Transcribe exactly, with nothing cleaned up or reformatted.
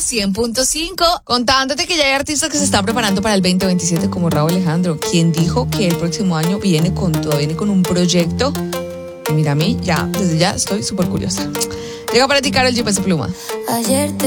cien punto cinco. Contándote que ya hay artistas que se están preparando para el veinte veintisiete como Rauw Alejandro, quien dijo que el próximo año viene con todo, viene con un proyecto. Y mira, a mí ya, desde ya estoy súper curiosa. Llega para ti Karol G Peso Pluma. Ayer te